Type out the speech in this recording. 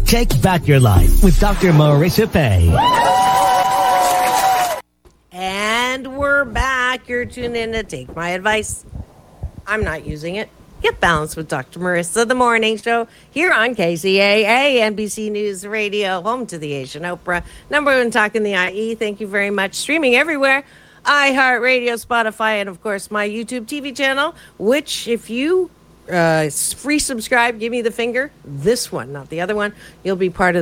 Take back your life with Dr. Marissa Pay. And we're back. You're tuned in to Take My Advice. I'm not using it. Get Balanced with Dr. Marissa, the morning show here on KCAA, NBC News Radio, home to the Asian Oprah. Number one talk in the IE. Thank you very much. Streaming everywhere. iHeartRadio, Spotify, and of course my YouTube TV channel, which if you free subscribe, give me the finger, this one, not the other one, you'll be part of